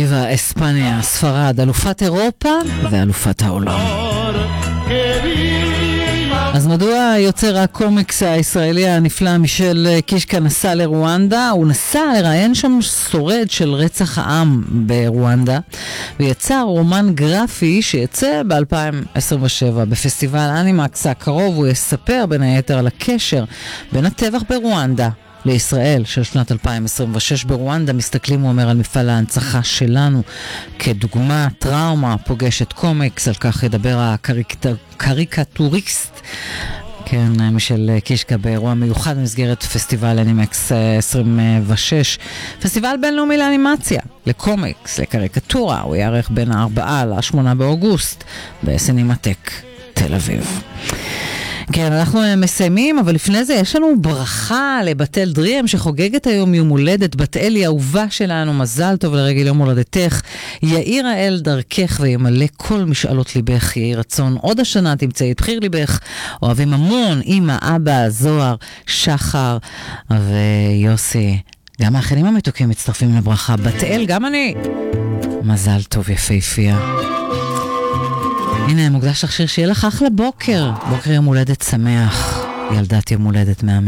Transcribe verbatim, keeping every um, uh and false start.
שבע, אספניה, ספרד, אלופת אירופה ואלופת העולם. אז מדוע יוצר הקומיקס הישראלי הנפלא מישל קישקה נסע לרואנדה? הוא נסע לראיין שם שורד של רצח העם ברואנדה, ויצר רומן גרפי שיצא ב-אלפיים עשרים ושבע בפסטיבל אנימקס הקרוב. הוא יספר בין היתר על הקשר בין הטבח ברואנדה לישראל של שנת אלפיים עשרים ושש. ברואנדה מסתכלים, הוא אומר, על מפעל ההנצחה שלנו כדוגמה. טראומה פוגשת קומיקס, על כך ידבר הקריקטוריסט כן, מישל קישקה באירוע מיוחד במסגרת פסטיבל אנימקס עשרים ושש, פסטיבל בינלאומי לאנימציה, לקומיקס, לקריקטורה. הוא יערך בין הארבעה לשמונה באוגוסט בסינמטק תל אביב. כן, אנחנו מסיימים, אבל לפני זה יש לנו ברכה לבתל דריהם שחוגגת היום יום הולדת. בתל היא אהובה שלנו, מזל טוב לרגל יום הולדתך. יאיר האל דרכך וימלא כל משאלות ליבך, יהי רצון עוד השנה תמצאי את בחיר ליבך. אוהבים המון, אמא, אבא, זוהר, שחר ויוסי. גם האחרים המתוקים מצטרפים לברכה. בתל, גם אני. מזל טוב יפהפייה. הנה, מוקדש לך שיר, שיהיה לך אחלה בוקר. בוקר יום הולדת שמח. ילדת יום הולדת מהמם.